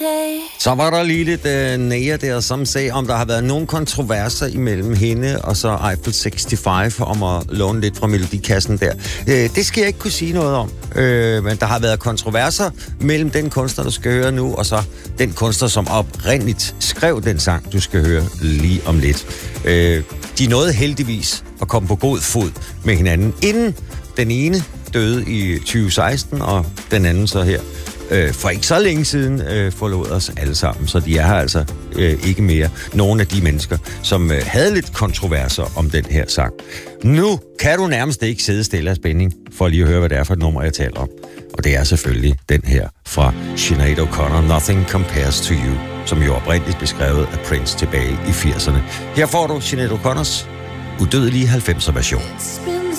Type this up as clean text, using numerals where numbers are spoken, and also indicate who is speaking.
Speaker 1: Så var der lige lidt nære der, som sagde, om der har været nogle kontroverser imellem hende og så Eiffel 65 om at låne lidt fra melodikassen der. Det skal jeg ikke kunne sige noget om, men der har været kontroverser mellem den kunstner, du skal høre nu, og så den kunstner, som oprindeligt skrev den sang, du skal høre lige om lidt. De nåede heldigvis at komme på god fod med hinanden, inden den ene døde i 2016, og den anden så her for ikke så længe siden forlod os alle sammen. Så de er her altså ikke mere. Nogle af de mennesker, som havde lidt kontroverser om den her sang. Nu kan du nærmest ikke sidde stille af spænding for lige at høre, hvad det er for et nummer, jeg taler om. Og det er selvfølgelig den her fra Sinead O'Connor, Nothing Compares to You, som jo oprindeligt beskrevet af Prince tilbage i 80'erne. Her får du Sinead O'Connors udødelige 90'er version.